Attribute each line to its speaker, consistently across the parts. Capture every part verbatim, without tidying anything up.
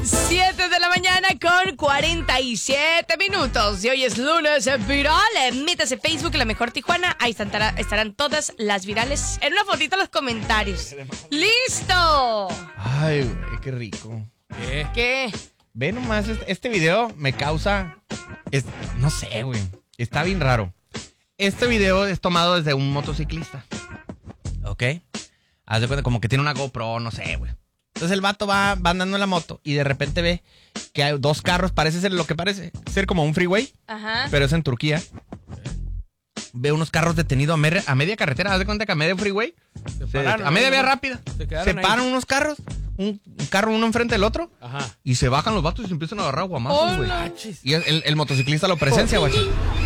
Speaker 1: siete de la mañana con cuarenta y siete minutos. Y hoy es lunes viral. Métase Facebook, La Mejor Tijuana. Ahí estarán, estarán todas las virales. En una fotito en los comentarios. ¡Listo!
Speaker 2: Ay, güey, qué rico.
Speaker 3: ¿Qué?
Speaker 1: ¿Qué?
Speaker 2: Ve nomás, este, este video me causa... es- no sé, güey. Está bien raro. Este video es tomado desde un motociclista. ¿Ok? Haz de cuenta, como que tiene una GoPro, no sé, güey. Entonces el vato va, va andando en la moto y de repente ve que hay dos carros, parece ser lo que parece, ser como un freeway,
Speaker 1: Ajá.
Speaker 2: pero es en Turquía. Ve unos carros detenidos a, mer- a media carretera, haz de cuenta que a media freeway,
Speaker 3: Se
Speaker 2: se-
Speaker 3: pararon,
Speaker 2: a media
Speaker 3: ¿no?
Speaker 2: vía rápida,
Speaker 3: Se
Speaker 2: se,
Speaker 3: quedaron ahí.
Speaker 2: paran unos carros, un, un carro uno enfrente del otro,
Speaker 3: Ajá.
Speaker 2: y se bajan los vatos y se empiezan a agarrar guamazos, güey.
Speaker 1: Hola.
Speaker 2: Y el, el- el motociclista lo presencia, güey.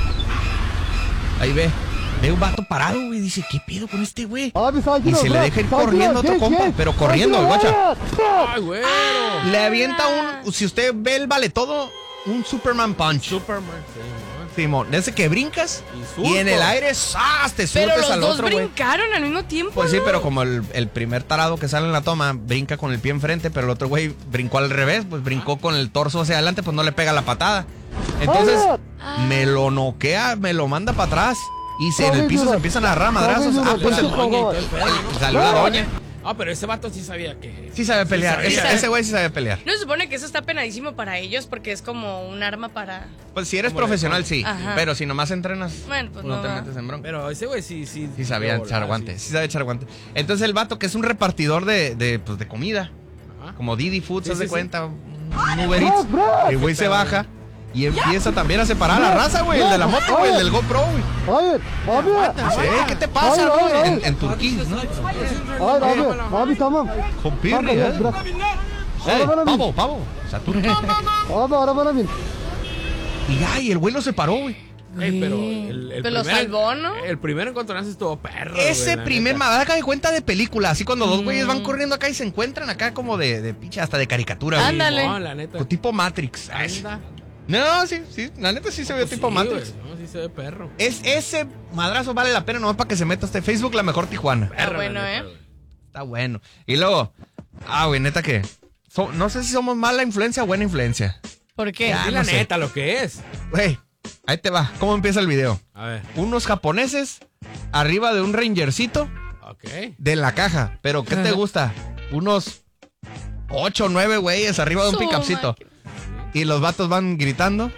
Speaker 2: Ahí ve. Ve un vato parado, güey. Dice, ¿qué pedo con este güey? Y se le deja ir corriendo a otro compa, pero corriendo, guacha.
Speaker 3: ¡Ay, güero!
Speaker 2: Le avienta un, si usted ve el vale todo, un Superman Punch.
Speaker 3: Superman, sí, ¿no?
Speaker 2: Simón, de ese que brincas
Speaker 3: Y
Speaker 2: y,
Speaker 3: surco.
Speaker 2: en el aire, ¡zas! Te
Speaker 1: Pero
Speaker 2: surtes
Speaker 1: los
Speaker 2: al
Speaker 1: dos
Speaker 2: otro, güey.
Speaker 1: brincaron al mismo tiempo.
Speaker 2: Pues sí,
Speaker 1: ¿no?
Speaker 2: pero como el, el primer tarado que sale en la toma brinca con el pie enfrente, pero el otro güey brincó al revés, pues brincó con el torso hacia adelante, pues no le pega la patada. Entonces, me lo noquea, me lo manda para atrás. Y se, en el piso se empiezan a agarrar a madrazos. Ah, pues el,
Speaker 3: Doña y todo el pedo, ¿no?
Speaker 2: salió la doña.
Speaker 3: Ah, pero ese vato sí sabía que...
Speaker 2: Sí sabe pelear.
Speaker 3: Sí
Speaker 2: ese,
Speaker 3: sabía.
Speaker 2: ese güey sí sabe pelear.
Speaker 1: No se supone que eso está penadísimo para ellos porque es como un arma para...
Speaker 2: Pues si eres
Speaker 3: Como
Speaker 2: profesional,
Speaker 3: de-
Speaker 2: sí.
Speaker 1: Ajá.
Speaker 2: Pero si nomás entrenas,
Speaker 1: Bueno, pues
Speaker 2: no,
Speaker 1: no
Speaker 2: te
Speaker 1: va.
Speaker 2: metes en bronca.
Speaker 3: Pero ese güey sí... Sí,
Speaker 2: Sí sabía
Speaker 3: dio
Speaker 2: echar
Speaker 3: volar,
Speaker 2: guante.
Speaker 3: sí.
Speaker 2: Sí sabe echar guante. Entonces el vato, que es un repartidor de, de, pues, de comida,
Speaker 3: Ajá.
Speaker 2: como Didi Food,
Speaker 3: Sí,
Speaker 2: se
Speaker 3: sí,
Speaker 2: de
Speaker 3: sí.
Speaker 2: cuenta, un Uber Eats. El güey se baja y empieza también a separar a la raza, güey. El de la moto, güey, el del GoPro, güey.
Speaker 4: Hayır, abi.
Speaker 2: Eh, ¿Qué te pasa,
Speaker 4: Hayır,
Speaker 2: güey?
Speaker 4: hayır,
Speaker 2: En,
Speaker 4: hayır.
Speaker 2: en Turquía, ¿no?
Speaker 4: Hayır abi, abi tamam.
Speaker 2: Con
Speaker 4: Kanka
Speaker 2: pirri,
Speaker 4: gel
Speaker 2: ¿eh?
Speaker 4: bırak.
Speaker 2: Eh,
Speaker 4: Arabana bin.
Speaker 2: pavo, pavo. O sea, Turquía.
Speaker 4: Abi arabana bin.
Speaker 2: Y ay, el güey lo separó, güey.
Speaker 3: Ey, pero el, el
Speaker 1: Pero lo
Speaker 3: primer-
Speaker 1: salvó, ¿no?
Speaker 3: El primer encontronazo estuvo perro,
Speaker 2: Ese
Speaker 3: güey, la
Speaker 2: primer
Speaker 3: neta.
Speaker 2: madaraca de cuenta de película, así cuando dos güeyes van corriendo acá y se encuentran acá como de, de pinche, hasta de caricatura, güey.
Speaker 1: Ándale.
Speaker 3: No, la neta.
Speaker 2: O tipo Matrix.
Speaker 3: Anda.
Speaker 2: No, sí, sí, la neta sí se ve
Speaker 3: Pues
Speaker 2: tipo
Speaker 3: sí,
Speaker 2: Matrix.
Speaker 3: güey, No, sí se ve perro.
Speaker 2: Es, ese madrazo vale la pena nomás para que se meta este Facebook, La Mejor Tijuana.
Speaker 1: Está bueno,
Speaker 3: la neta,
Speaker 1: ¿eh?
Speaker 3: güey.
Speaker 2: Está bueno. Y luego, ah, güey, neta que, so- no sé si somos mala influencia o buena influencia.
Speaker 1: ¿Por qué?
Speaker 2: Ya.
Speaker 3: Sí,
Speaker 2: no
Speaker 3: la
Speaker 2: sé.
Speaker 3: neta, lo que es.
Speaker 2: Güey, ahí te va. ¿Cómo empieza el video?
Speaker 3: A ver.
Speaker 2: Unos japoneses arriba de un rangercito
Speaker 3: Ok.
Speaker 2: de la caja. Pero, ¿qué te gusta? Unos ocho o nueve güeyes arriba de un
Speaker 1: Su
Speaker 2: pickupcito.
Speaker 1: máquina.
Speaker 2: Y los vatos van gritando.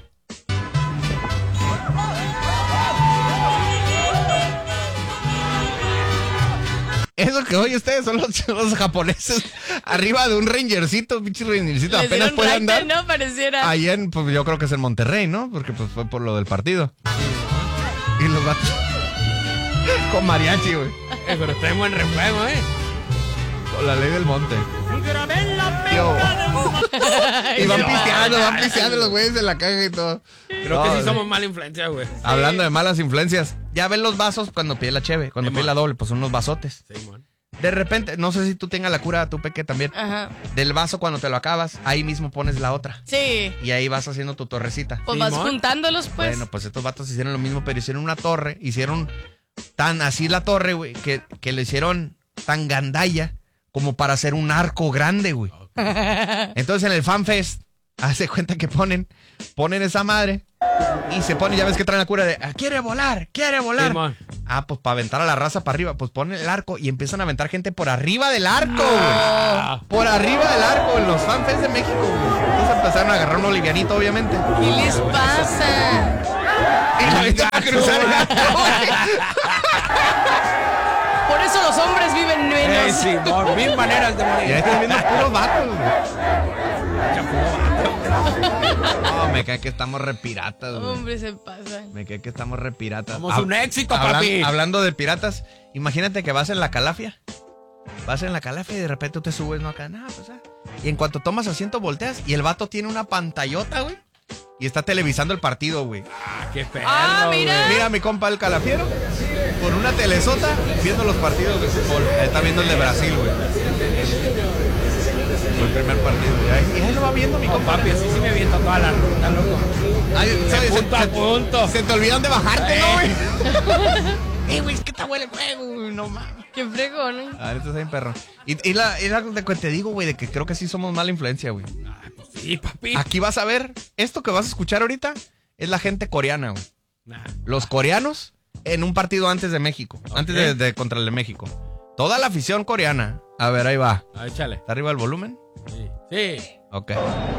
Speaker 2: Eso que oye ustedes son los, los japoneses arriba de un rangercito, pinche rangercito,
Speaker 1: Les
Speaker 2: apenas
Speaker 1: dieron
Speaker 2: puede
Speaker 1: raite,
Speaker 2: andar.
Speaker 1: ¿no? Pareciera.
Speaker 2: Allá en, pues yo creo que es en Monterrey, ¿no? Porque pues fue por lo del partido. Y los vatos con mariachi, güey.
Speaker 3: Eh, pero está en buen refuego, ¿eh?
Speaker 2: Con la ley del monte. Yo. Y van pisteando, van pisteando los güeyes en la caja y todo.
Speaker 3: Creo
Speaker 2: No,
Speaker 3: que sí
Speaker 2: güey.
Speaker 3: somos mala influencia, güey.
Speaker 2: Hablando de malas influencias, ya ven los vasos cuando pide la cheve, cuando
Speaker 3: Sí,
Speaker 2: pide
Speaker 3: man.
Speaker 2: la doble, pues son unos vasotes.
Speaker 3: Sí, man.
Speaker 2: De repente, no sé si tú tengas la cura, tú Peque también.
Speaker 1: Ajá.
Speaker 2: Del vaso cuando te lo acabas, ahí mismo pones la otra.
Speaker 1: Sí.
Speaker 2: Y ahí vas haciendo tu torrecita.
Speaker 1: Pues vas
Speaker 3: Simón.
Speaker 1: juntándolos, pues.
Speaker 2: Bueno, pues estos vatos hicieron lo mismo, pero hicieron una torre. Hicieron tan así la torre, güey, que, que le hicieron tan gandalla como para hacer un arco grande, güey. Entonces en el FanFest, hace cuenta que ponen, ponen esa madre y se pone, ya ves que traen la cura de, "Ah, quiere volar, quiere volar.
Speaker 3: Simón.
Speaker 2: Ah, pues para aventar a la raza para arriba, pues ponen el arco y empiezan a aventar gente por arriba del arco, güey. Por arriba del arco, en los FanFest de México, güey. Entonces empezaron a agarrar uno livianito, obviamente.
Speaker 1: ¿Qué les pasa?
Speaker 2: Y la aventan a cruzar el arco, güey.
Speaker 1: Por eso los hombres viven
Speaker 3: Eh,
Speaker 1: menos.
Speaker 3: sí, por mil maneras de
Speaker 2: Y ahí
Speaker 3: morir.
Speaker 2: estás viendo puros vatos, güey. No, me cae que estamos repiratas, güey.
Speaker 1: Hombre, se pasan.
Speaker 2: Me cae que estamos repiratas.
Speaker 3: Somos
Speaker 2: Hab-
Speaker 3: un éxito,
Speaker 2: hablan-
Speaker 3: papi.
Speaker 2: Hablando de piratas, imagínate que vas en la calafia. Vas en la calafia y de repente tú te subes, ¿no? Acá, nada, pues, ah. Y en cuanto tomas asiento, volteas y el vato tiene una pantallota, güey. Y está televisando el partido, güey.
Speaker 3: Ah, qué perro,
Speaker 1: Ah, mira.
Speaker 3: güey.
Speaker 2: Mira a mi compa el calafiero con una telesota viendo los partidos de fútbol. Ahí está viendo el de Brasil, güey. Fue el primer partido. Y ahí, y ahí lo va viendo mi
Speaker 3: No,
Speaker 2: compa.
Speaker 3: papi, así sí me aviento toda la ruta, loco.
Speaker 2: Ay,
Speaker 3: De
Speaker 2: se,
Speaker 3: punto a
Speaker 2: se-
Speaker 3: punto.
Speaker 2: se te olvidan de bajarte,
Speaker 3: Eh.
Speaker 2: ¿no, güey? Eh, güey, es que está bueno el juego, güey, no mames.
Speaker 1: Qué fregón, ¿eh?
Speaker 2: A ver, esto es bien perro. Y, y la, y la de que te digo, güey, de que creo que sí somos mala influencia, güey.
Speaker 3: Ay, pues sí, Sí, papi.
Speaker 2: Aquí vas a ver, esto que vas a escuchar ahorita es la gente coreana, güey.
Speaker 3: Nah.
Speaker 2: Los coreanos en un partido antes de México,
Speaker 3: Ok.
Speaker 2: antes de, de contra el de México. Toda la afición coreana. A ver, ahí va.
Speaker 3: A ver, échale.
Speaker 2: ¿Está arriba el volumen?
Speaker 3: Sí. Sí.
Speaker 2: Ok.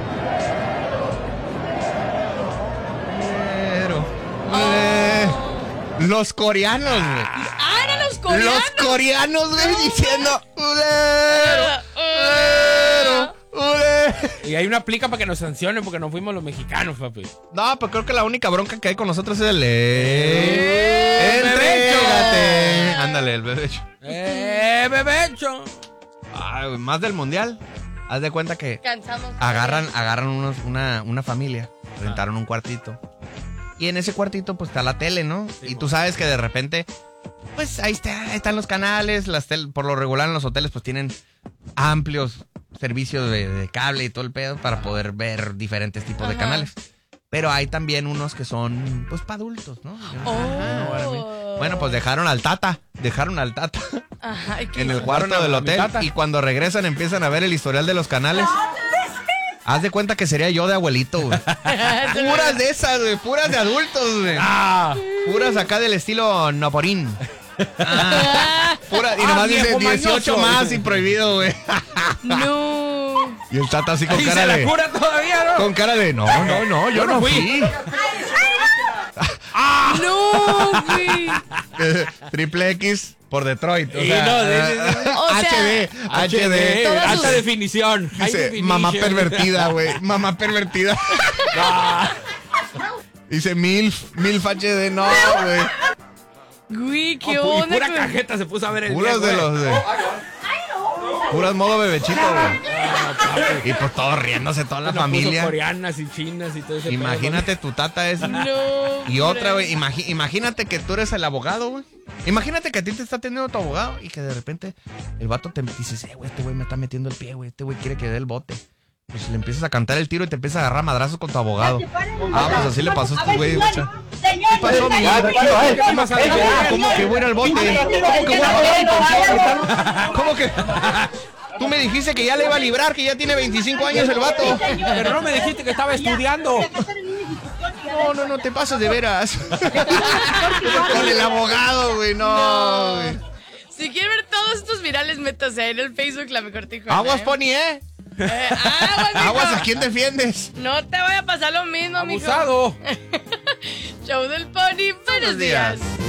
Speaker 2: Pero, eh, los coreanos, güey.
Speaker 1: ¡Ah, eran los coreanos!
Speaker 2: Los coreanos, güey, diciendo "Ulero, ulero, ulero".
Speaker 3: Y hay una aplica para que nos sancionen porque nos fuimos los mexicanos, papi.
Speaker 2: No, pero creo que la única bronca que hay con nosotros es el eh, entrégate. Ándale, el bebecho.
Speaker 3: ¡Eh, bebecho!
Speaker 2: Ay, güey, más del mundial. Haz de cuenta que
Speaker 1: Cansamos.
Speaker 2: agarran, agarran unos, una, una familia, rentaron un cuartito. Y en ese cuartito, pues está la tele, ¿no?
Speaker 3: Sí,
Speaker 2: y tú sabes que de repente, pues ahí, está, ahí están los canales. Las tel- por lo regular en los hoteles, pues tienen amplios servicios de, de cable y todo el pedo para poder ver diferentes tipos de
Speaker 1: Ajá.
Speaker 2: canales. Pero hay también unos que son, pues, para adultos, ¿no?
Speaker 1: Oh.
Speaker 2: Bueno, pues dejaron al Tata, dejaron al Tata
Speaker 1: Ajá, ¿y qué
Speaker 2: en el
Speaker 1: hizo?
Speaker 2: cuarto
Speaker 3: Dejaron a
Speaker 2: del
Speaker 3: mi
Speaker 2: hotel
Speaker 3: Tata.
Speaker 2: y cuando regresan empiezan a ver el historial de los canales. Haz de cuenta que sería yo de abuelito, güey. Puras de esas, güey, puras de adultos, güey.
Speaker 3: ¡Ah!
Speaker 2: Puras acá del estilo Noporín. Ah, pura, y
Speaker 3: Ah,
Speaker 2: nomás dice
Speaker 3: viejo
Speaker 2: dieciocho
Speaker 3: mañoso.
Speaker 2: más y prohibido, güey.
Speaker 1: No.
Speaker 2: Y el Tata así con
Speaker 3: ¿Y
Speaker 2: cara
Speaker 3: se la
Speaker 2: de...
Speaker 3: cura todavía, no?
Speaker 2: Con cara de, no, no, no, yo,
Speaker 3: Yo
Speaker 2: no
Speaker 3: no
Speaker 2: fui.
Speaker 3: fui.
Speaker 1: No, güey.
Speaker 2: Eh, Triple X por Detroit. O
Speaker 3: Y
Speaker 2: sea,
Speaker 3: no, de-
Speaker 2: eh,
Speaker 3: de- de-
Speaker 1: O sea,
Speaker 2: H D, H D.
Speaker 1: Todas
Speaker 3: alta
Speaker 1: sus-
Speaker 3: definición. High
Speaker 2: Dice,
Speaker 3: definition.
Speaker 2: mamá pervertida, güey. Mamá pervertida. Dice Milf, Milf H D, no, güey.
Speaker 1: Güey, ¿qué
Speaker 3: Oh, y
Speaker 1: onda?
Speaker 3: pura
Speaker 1: con-
Speaker 3: cajeta se puso a ver el
Speaker 2: Puras
Speaker 3: viejo,
Speaker 2: de
Speaker 3: eh.
Speaker 2: los de. Puras modo bebechito, güey. Y pues todos riéndose, toda la
Speaker 3: Nos puso
Speaker 2: familia.
Speaker 3: coreanas y chinas y todo ese
Speaker 2: Imagínate tu tata es.
Speaker 1: No.
Speaker 2: Y otra, güey. imagi- imagínate que tú eres el abogado, güey. Imagínate que a ti te está atendiendo tu abogado y que de repente el vato te dice, eh, güey, este güey me está metiendo el pie, güey. Este güey quiere que dé el bote. Pues le empiezas a cantar el tiro y te empiezas a agarrar madrazos con tu abogado. Ah, pues así le pasó a este güey, güey. ¿Qué pasó, mi
Speaker 3: ¿Qué pasa?
Speaker 2: ¿Cómo que voy a ir al bote? ¿Cómo que voy a bote? ¿Cómo que? Tú me dijiste que ya le iba a librar, que ya tiene veinticinco años el vato.
Speaker 3: Pero no me dijiste que estaba estudiando.
Speaker 2: No, no, no te pases de veras. Con el abogado, güey, no, güey.
Speaker 1: Si quieren ver todos estos virales, métase en el Facebook La Mejor Tijuana.
Speaker 2: Aguas,
Speaker 1: ¿eh?
Speaker 2: Pony, ¿eh?
Speaker 1: Eh, aguas, mijo.
Speaker 2: Aguas, ¿a quién defiendes?
Speaker 1: No te vaya a pasar lo mismo, mijo.
Speaker 3: Abusado.
Speaker 1: Show del Pony. Buenos días.
Speaker 2: días.